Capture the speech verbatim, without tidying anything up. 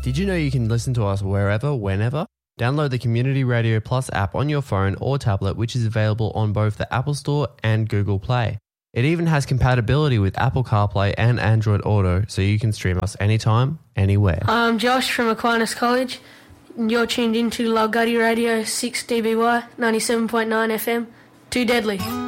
Did you know you can listen to us wherever, whenever? Download the Community Radio Plus app on your phone or tablet, which is available on both the Apple Store and Google Play. It even has compatibility with Apple CarPlay and Android Auto, so you can stream us anytime, anywhere. I'm Josh from Aquinas College, and you're tuned into Lalguddy Radio six D B Y ninety-seven point nine F M. Too deadly.